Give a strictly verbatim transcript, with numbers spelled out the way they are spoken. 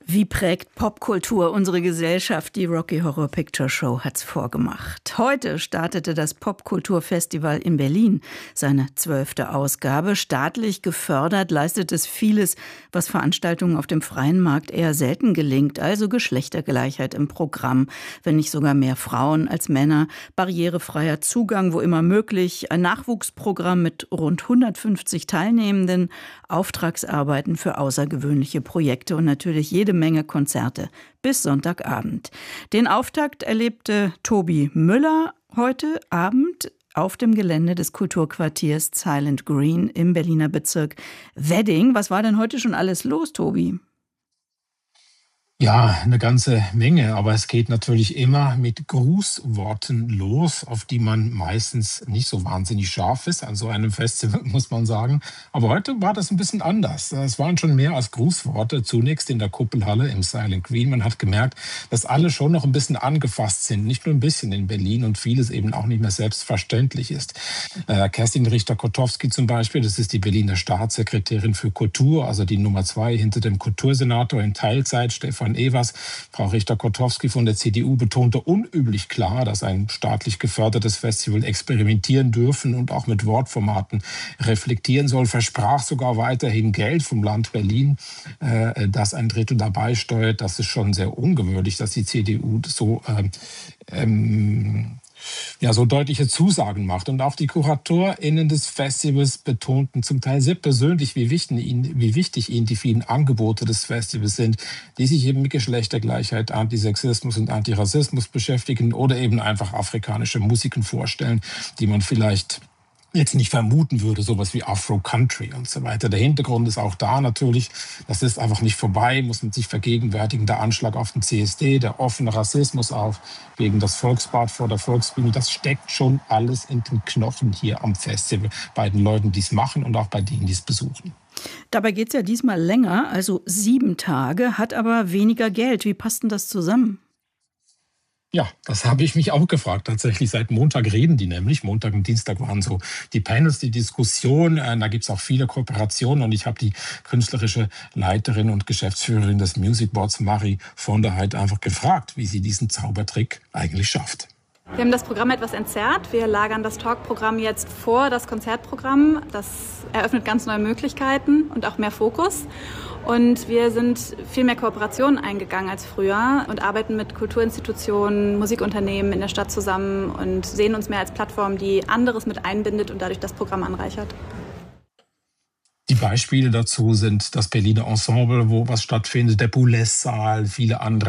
Wie prägt Popkultur unsere Gesellschaft? Die Rocky Horror Picture Show hat's vorgemacht. Heute startete das Popkulturfestival in Berlin seine zwölfte Ausgabe. Staatlich gefördert leistet es vieles, was Veranstaltungen auf dem freien Markt eher selten gelingt. Also Geschlechtergleichheit im Programm, wenn nicht sogar mehr Frauen als Männer, barrierefreier Zugang, wo immer möglich, ein Nachwuchsprogramm mit rund hundertfünfzig Teilnehmenden, Auftragsarbeiten für außergewöhnliche Projekte und natürlich jede Menge Konzerte bis Sonntagabend. Den Auftakt erlebte Tobi Müller heute Abend auf dem Gelände des Kulturquartiers Silent Green im Berliner Bezirk Wedding. Was war denn heute schon alles los, Tobi? Ja, eine ganze Menge, aber es geht natürlich immer mit Grußworten los, auf die man meistens nicht so wahnsinnig scharf ist an so einem Festival, muss man sagen. Aber heute war das ein bisschen anders. Es waren schon mehr als Grußworte. Zunächst in der Kuppelhalle im Silent Green. Man hat gemerkt, dass alle schon noch ein bisschen angefasst sind. Nicht nur ein bisschen in Berlin und vieles eben auch nicht mehr selbstverständlich ist. Äh, Kerstin Richter-Kotowski zum Beispiel, das ist die Berliner Staatssekretärin für Kultur, also die Nummer zwei hinter dem Kultursenator in Teilzeit, Stefan Evers. Frau Richter-Kotowski von der C D U betonte unüblich klar, dass ein staatlich gefördertes Festival experimentieren dürfen und auch mit Wortformaten reflektieren soll, versprach sogar weiterhin Geld vom Land Berlin, äh, das ein Drittel dabei steuert. Das ist schon sehr ungewöhnlich, dass die C D U so ähm, ähm, ja, so deutliche Zusagen macht. Und auch die KuratorInnen des Festivals betonten zum Teil sehr persönlich, wie wichtig ihnen, wie wichtig ihnen die vielen Angebote des Festivals sind, die sich eben mit Geschlechtergleichheit, Antisexismus und Antirassismus beschäftigen oder eben einfach afrikanische Musiken vorstellen, die man vielleicht jetzt nicht vermuten würde, sowas wie Afro-Country und so weiter. Der Hintergrund ist auch da natürlich, das ist einfach nicht vorbei, muss man sich vergegenwärtigen, der Anschlag auf den C S D, der offene Rassismus auch gegen das Volksbad vor der Volksbühne, das steckt schon alles in den Knochen hier am Festival, bei den Leuten, die es machen und auch bei denen, die es besuchen. Dabei geht es ja diesmal länger, also sieben Tage, hat aber weniger Geld. Wie passt denn das zusammen? Ja, das habe ich mich auch gefragt. Tatsächlich seit Montag reden die nämlich. Montag und Dienstag waren so die Panels, die Diskussion. Äh, da gibt es auch viele Kooperationen. Und ich habe die künstlerische Leiterin und Geschäftsführerin des Music Boards, Marie von der Heid, einfach gefragt, wie sie diesen Zaubertrick eigentlich schafft. Wir haben das Programm etwas entzerrt. Wir lagern das Talkprogramm jetzt vor das Konzertprogramm. Das eröffnet ganz neue Möglichkeiten und auch mehr Fokus. Und wir sind viel mehr Kooperationen eingegangen als früher und arbeiten mit Kulturinstitutionen, Musikunternehmen in der Stadt zusammen und sehen uns mehr als Plattform, die anderes mit einbindet und dadurch das Programm anreichert. Die Beispiele dazu sind das Berliner Ensemble, wo was stattfindet, der Boulez-Saal, viele andere